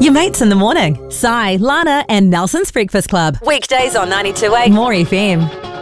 Your mates in the morning. Sai, Lana and Nelson's Breakfast Club. Weekdays on 92.8 More FM.